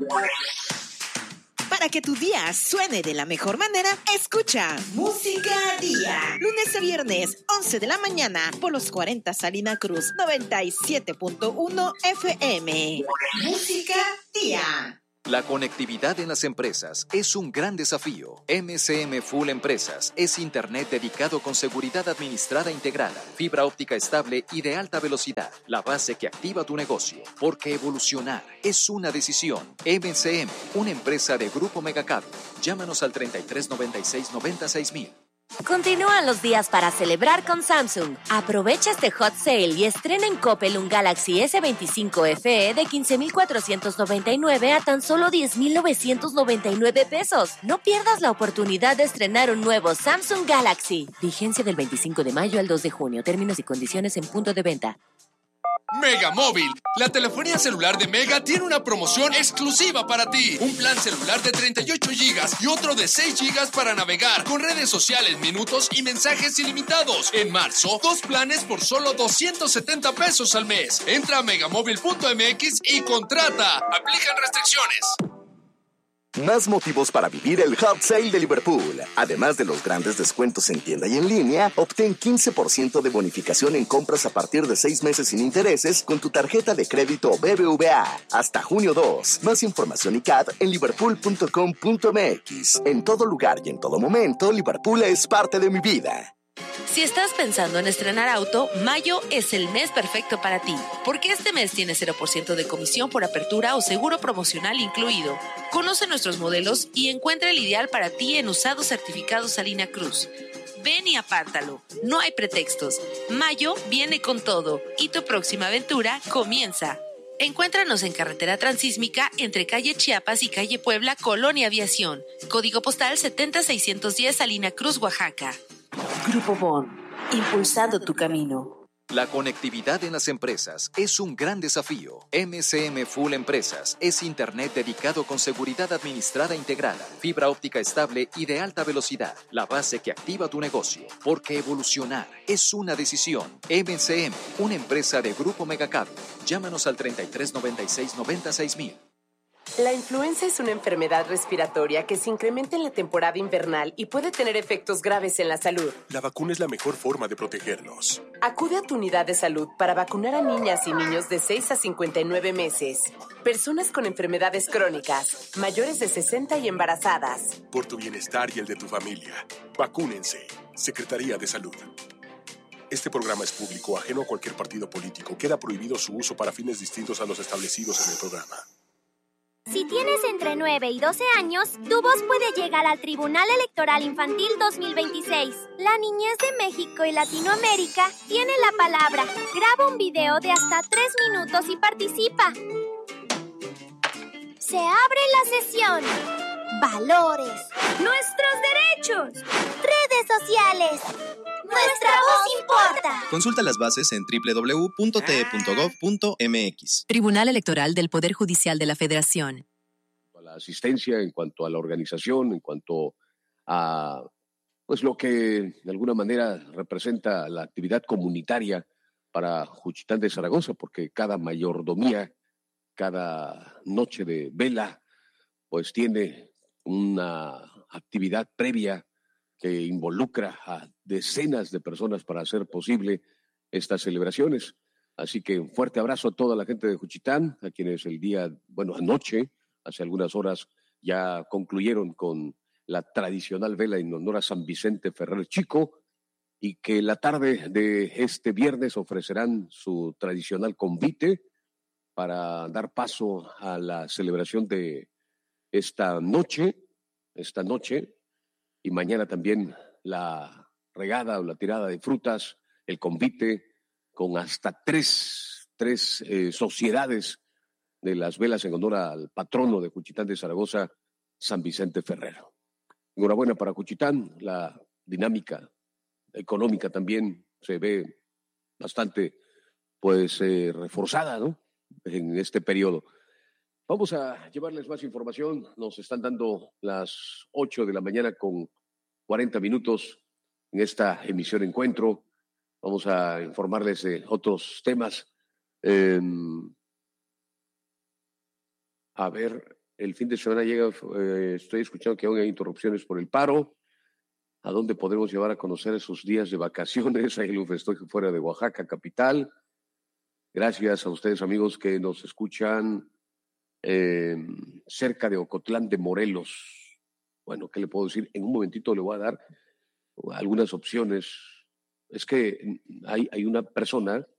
Para que tu día suene de la mejor manera, escucha Música Día. Lunes a viernes, 11 de la mañana, por los 40 Salina Cruz, 97.1 FM. Música Día. La conectividad en las empresas es un gran desafío. MCM Full Empresas es Internet dedicado con seguridad administrada integrada, fibra óptica estable y de alta velocidad. La base que activa tu negocio. Porque evolucionar es una decisión. MCM, una empresa de Grupo Megacable. Llámanos al 3396-96000. Continúan los días para celebrar con Samsung. Aprovecha este hot sale y estrena en Coppel un Galaxy S25 FE de 15,499 a tan solo 10,999 pesos. No pierdas la oportunidad de estrenar un nuevo Samsung Galaxy. Vigencia del 25 de mayo al 2 de junio. Términos y condiciones en punto de venta. Mega Móvil, la telefonía celular de Mega tiene una promoción exclusiva para ti. Un plan celular de 38 GB y otro de 6 GB para navegar, con redes sociales, minutos y mensajes ilimitados. En marzo, 2 planes por solo 270 pesos al mes. Entra a megamóvil.mx y contrata. Aplican restricciones. Más motivos para vivir el Hot Sale de Liverpool. Además de los grandes descuentos en tienda y en línea, obtén 15% de bonificación en compras a partir de 6 meses sin intereses con tu tarjeta de crédito BBVA. Hasta junio 2. Más información y CAD en liverpool.com.mx. En todo lugar y en todo momento, Liverpool es parte de mi vida. Si estás pensando en estrenar auto, mayo es el mes perfecto para ti, porque este mes tiene 0% de comisión por apertura o seguro promocional incluido. Conoce nuestros modelos y encuentra el ideal para ti en Usados Certificados Salina Cruz. Ven y apártalo, no hay pretextos. Mayo viene con todo y tu próxima aventura comienza. Encuéntranos en Carretera Transísmica entre calle Chiapas y calle Puebla, Colonia Aviación. Código postal 70610 Salina Cruz, Oaxaca. Grupo Bond, impulsando tu camino. La conectividad en las empresas es un gran desafío. MCM Full Empresas es Internet dedicado con seguridad administrada integrada, fibra óptica estable y de alta velocidad. La base que activa tu negocio. Porque evolucionar es una decisión. MCM, una empresa de Grupo Megacable. Llámanos al 3396-96000. La influenza es una enfermedad respiratoria que se incrementa en la temporada invernal y puede tener efectos graves en la salud. La vacuna es la mejor forma de protegernos. Acude a tu unidad de salud para vacunar a niñas y niños de 6 a 59 meses, personas con enfermedades crónicas, mayores de 60 y embarazadas. Por tu bienestar y el de tu familia, vacúnense. Secretaría de Salud. Este programa es público, ajeno a cualquier partido político. Queda prohibido su uso para fines distintos a los establecidos en el programa. Si tienes entre 9 y 12 años, tu voz puede llegar al Tribunal Electoral Infantil 2026. La niñez de México y Latinoamérica tiene la palabra. Graba un video de hasta 3 minutos y participa. Se abre la sesión. Valores. Nuestros derechos. Redes sociales. Nuestra voz importa. Consulta las bases en www.te.gov.mx. Tribunal Electoral del Poder Judicial de la Federación. A la asistencia, en cuanto a la organización, en cuanto a pues lo que de alguna manera representa la actividad comunitaria para Juchitán de Zaragoza, porque cada mayordomía, cada noche de vela, pues tiene una actividad previa que involucra a decenas de personas para hacer posible estas celebraciones. Así que un fuerte abrazo a toda la gente de Juchitán, a quienes anoche, hace algunas horas, ya concluyeron con la tradicional vela en honor a San Vicente Ferrer Chico, y que la tarde de este viernes ofrecerán su tradicional convite para dar paso a la celebración de esta noche, y mañana también la regada o la tirada de frutas, el convite con hasta tres sociedades de las velas en honor al patrono de Juchitán de Zaragoza, San Vicente Ferrero. Enhorabuena para Juchitán, la dinámica económica también se ve bastante reforzada, ¿no?, en este periodo. Vamos a llevarles más información. Nos están dando las 8 de la mañana con 40 minutos en esta emisión Encuentro. Vamos a informarles de otros temas. A ver, El fin de semana llega, estoy escuchando que aún hay interrupciones por el paro. ¿A dónde podremos llevar a conocer esos días de vacaciones? Hay un festejo fuera de Oaxaca, capital. Gracias a ustedes, amigos, que nos escuchan cerca de Ocotlán de Morelos. Bueno, ¿qué le puedo decir? En un momentito le voy a dar algunas opciones. Es que hay una persona